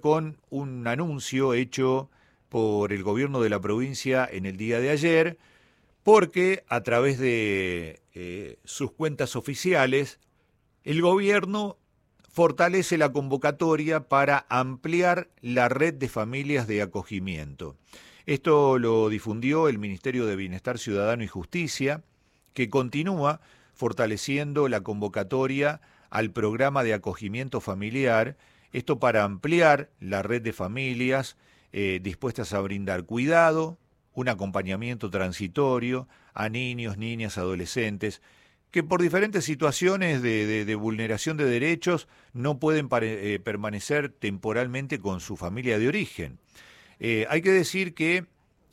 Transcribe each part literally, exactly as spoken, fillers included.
con un anuncio hecho por el gobierno de la provincia en el día de ayer, porque a través de eh, sus cuentas oficiales, el gobierno fortalece la convocatoria para ampliar la red de familias de acogimiento. Esto lo difundió el Ministerio de Bienestar Ciudadano y Justicia, que continúa fortaleciendo la convocatoria al programa de acogimiento familiar, esto para ampliar la red de familias eh, dispuestas a brindar cuidado, un acompañamiento transitorio a niños, niñas, adolescentes, que por diferentes situaciones de, de, de vulneración de derechos no pueden pare, eh, permanecer temporalmente con su familia de origen. Eh, hay que decir que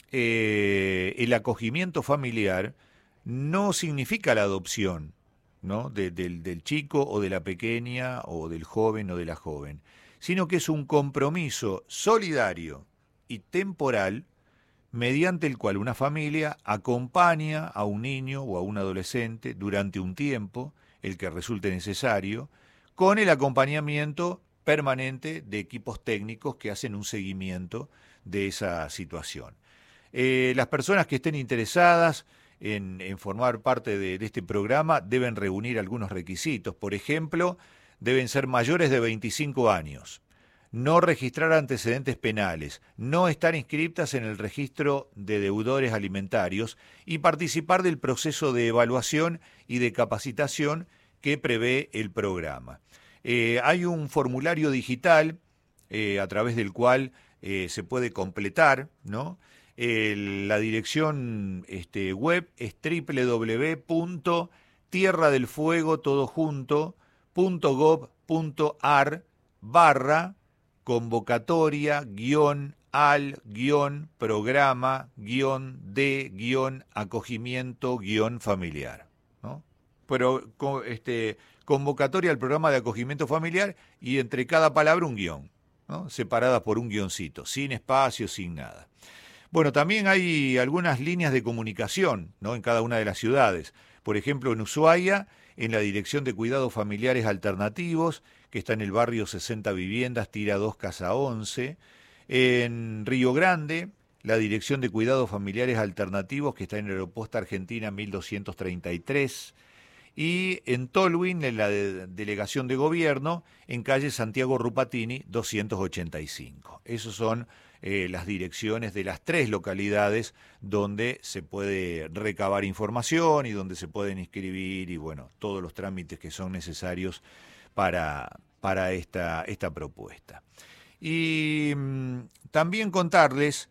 eh, el acogimiento familiar no significa la adopción, ¿no? de, del, del chico o de la pequeña o del joven o de la joven, sino que es un compromiso solidario y temporal mediante el cual una familia acompaña a un niño o a un adolescente durante un tiempo, el que resulte necesario, con el acompañamiento permanente de equipos técnicos que hacen un seguimiento de esa situación. Eh, las personas que estén interesadas en, en formar parte de, de este programa deben reunir algunos requisitos. Por ejemplo, deben ser mayores de veinticinco años. No registrar antecedentes penales, no estar inscriptas en el registro de deudores alimentarios y participar del proceso de evaluación y de capacitación que prevé el programa. Eh, hay un formulario digital eh, a través del cual eh, se puede completar, ¿no? Eh, la dirección este, web es doble u doble u doble u punto tierra del fuego todo junto punto gov punto ar barra convocatoria, guión, al, guión, programa, guión, de, guión, acogimiento, guión, familiar, ¿no? Pero este, convocatoria al programa de acogimiento familiar y entre cada palabra un guión, ¿no? Separadas por un guioncito, sin espacio, sin nada. Bueno, también hay algunas líneas de comunicación, ¿no? En cada una de las ciudades. Por ejemplo, en Ushuaia, en la Dirección de Cuidados Familiares Alternativos, que está en el barrio sesenta Viviendas, Tira dos, Casa once. En Río Grande, la Dirección de Cuidados Familiares Alternativos, que está en Aeroposta Argentina mil doscientos treinta y tres. Y en Tolwyn, en la de Delegación de Gobierno, en calle Santiago Rupatini doscientos ochenta y cinco. Esos son eh, las direcciones de las tres localidades donde se puede recabar información y donde se pueden inscribir y bueno, todos los trámites que son necesarios para, para esta, esta propuesta. Y mmm, también contarles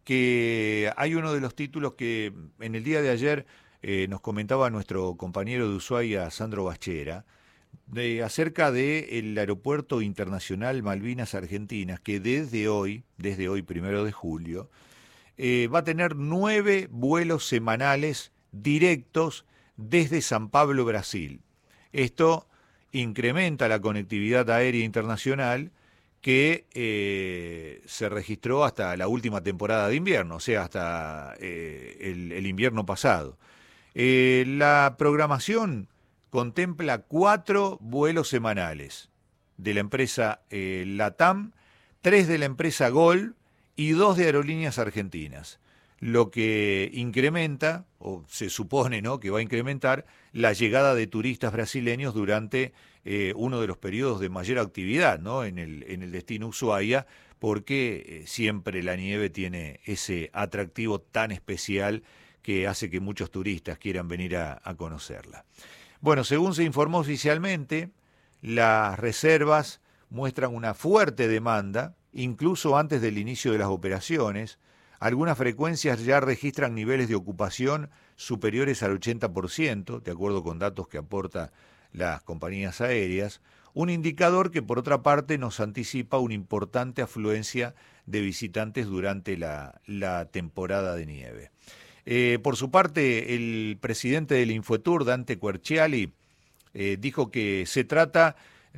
que hay uno de los títulos que en el día de ayer eh, nos comentaba nuestro compañero de Ushuaia, Sandro Bachera, de, acerca del Aeropuerto Internacional Malvinas Argentinas, que desde hoy, desde hoy primero de julio, eh, va a tener nueve vuelos semanales directos desde San Pablo, Brasil. Esto incrementa la conectividad aérea internacional que eh, se registró hasta la última temporada de invierno, o sea, hasta eh, el, el invierno pasado. Eh, la programación contempla cuatro vuelos semanales de la empresa eh, LATAM, tres de la empresa GOL y dos de Aerolíneas Argentinas, lo que incrementa, o se supone, ¿no?, que va a incrementar la llegada de turistas brasileños durante eh, uno de los periodos de mayor actividad, ¿no?, en el, en el destino Ushuaia, porque eh, siempre la nieve tiene ese atractivo tan especial que hace que muchos turistas quieran venir a, a conocerla. Bueno, según se informó oficialmente, las reservas muestran una fuerte demanda, incluso antes del inicio de las operaciones. Algunas frecuencias ya registran niveles de ocupación superiores al ochenta por ciento, de acuerdo con datos que aporta las compañías aéreas, un indicador que por otra parte nos anticipa una importante afluencia de visitantes durante la, la temporada de nieve. Eh, por su parte, el presidente del Infotour, Dante Querciali, eh, dijo que se trata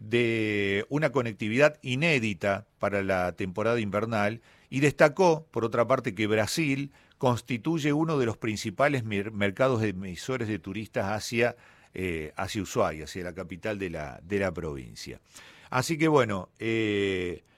de una conectividad inédita para la temporada invernal y destacó, por otra parte, que Brasil constituye uno de los principales mercados emisores de turistas hacia, eh, hacia Ushuaia, hacia la capital de la, de la provincia. Así que bueno, eh,